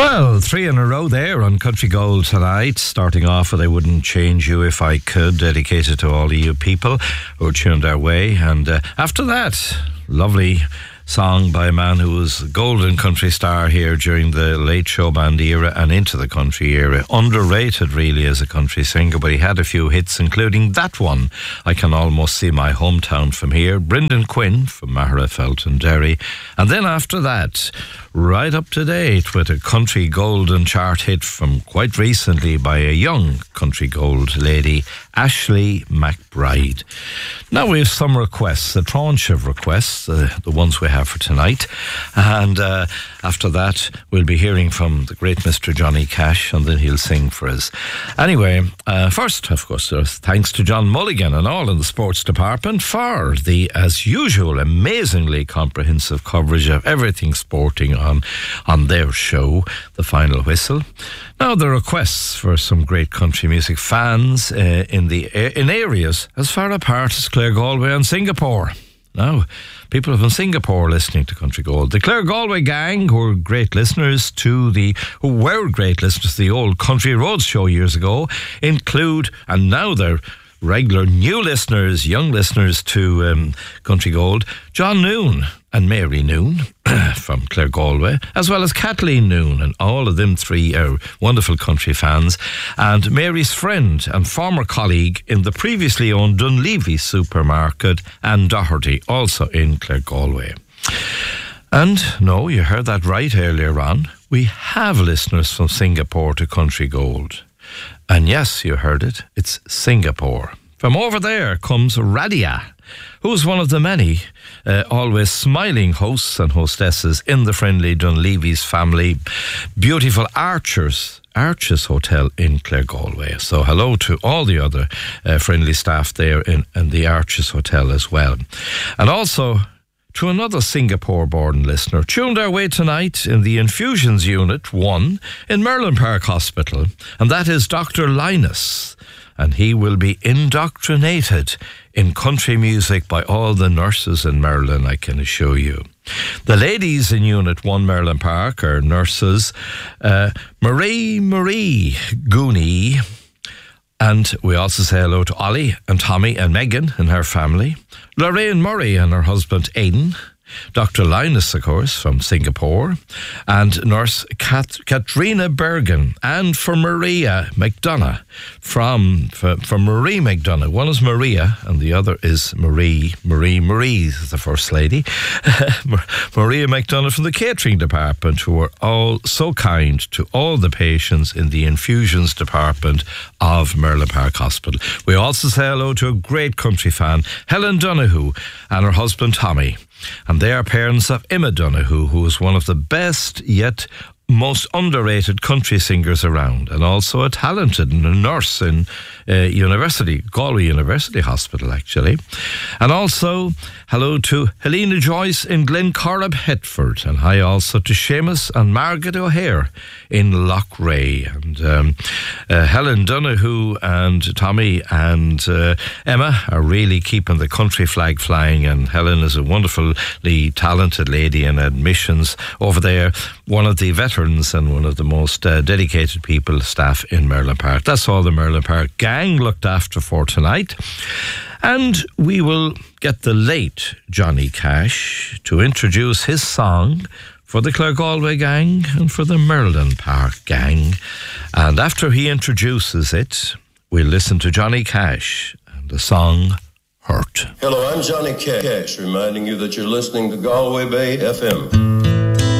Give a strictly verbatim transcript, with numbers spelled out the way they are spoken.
Well, three in a row there on Country Gold tonight. Starting off with I Wouldn't Change You If I Could, dedicated to all of you people who tuned our way. And uh, after that, lovely song by a man who was a golden country star here during the late show band era and into the country era. Underrated really as a country singer, but he had a few hits, including that one, I Can Almost See My Hometown From Here, Brendan Quinn from Mahara, Felton, Derry. And then after that, right up to date with a country golden chart hit from quite recently by a young country gold lady, Ashley McBride. Now we have some requests, a tranche of requests, uh, the ones we have for tonight. And uh, after that, we'll be hearing from the great Mister Johnny Cash, and then he'll sing for us. Anyway, uh, first, of course, uh, thanks to John Mulligan and all in the sports department for the, as usual, amazingly comprehensive coverage of everything sporting on, on their show, The Final Whistle. Now, the requests for some great country music fans uh, in the in areas as far apart as Clare Galway and Singapore. Now, people from Singapore listening to Country Gold. The Clare Galway gang, who were great listeners to the, who were great listeners to the old Country Roads show years ago, include, and now they're regular new listeners, young listeners to um, Country Gold, John Noon and Mary Noon from Clare Galway, as well as Kathleen Noon, and all of them three are wonderful country fans, and Mary's friend and former colleague in the previously owned Dunleavy supermarket, Anne Doherty, also in Clare Galway. And no, you heard that right earlier on, we have listeners from Singapore to Country Gold. And yes, you heard it, it's Singapore. From over there comes Radia, who's one of the many uh, always smiling hosts and hostesses in the friendly Dunleavy's family beautiful Archers Arches Hotel in Clare Galway. So hello to all the other uh, friendly staff there in, in the Arches Hotel as well. And also to another Singapore-born listener, tuned our way tonight in the Infusions Unit one in Merlin Park Hospital, and that is Doctor Linus, and he will be indoctrinated in country music by all the nurses in Merlin, I can assure you. The ladies in Unit one Merlin Park are nurses uh, Marie Marie Gooney, and we also say hello to Ollie and Tommy and Megan and her family, Lorraine Murray and her husband Aidan, Doctor Linus, of course, from Singapore, and nurse Kat- Katrina Bergen, and for Maria McDonough from, for, from Marie McDonough. One is Maria and the other is Marie. Marie Marie is the first lady. Maria McDonough from the catering department, who are all so kind to all the patients in the infusions department of Merlin Park Hospital. We also say hello to a great country fan, Helen Donoghue, and her husband Tommy. And they are parents of Emma Donoghue, who is one of the best yet most underrated country singers around, and also a talented nurse in uh, University, Galway University Hospital, actually. And also, hello to Helena Joyce in Glencorrib, Hetford, and hi also to Seamus and Margaret O'Hare in Loughrea. And um, uh, Helen Donoghue and Tommy and uh, Emma are really keeping the country flag flying, and Helen is a wonderfully talented lady in admissions over there, one of the veterans and one of the most uh, dedicated people, staff in Merlin Park. That's all the Merlin Park gang looked after for tonight. And we will get the late Johnny Cash to introduce his song for the Clare Galway gang and for the Merlin Park gang. And after he introduces it, we'll listen to Johnny Cash and the song Hurt. Hello, I'm Johnny Cash, reminding you that you're listening to Galway Bay F M.